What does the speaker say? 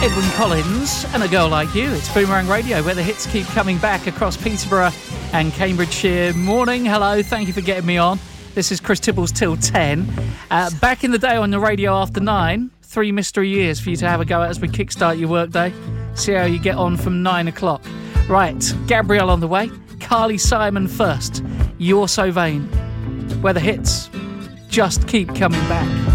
Edwyn Collins and A Girl Like You. It's Boomerang Radio, where the hits keep coming back across Peterborough and Cambridgeshire. Morning, hello, thank you for getting me on. This is Chris Tibbles till 10. Back in the day on the radio after 9, 3 mystery years for you to have a go at as we kickstart your workday. See how you get on from 9 o'clock. Right, Gabrielle on the way. Carly Simon first. You're So Vain, where the hits just keep coming back.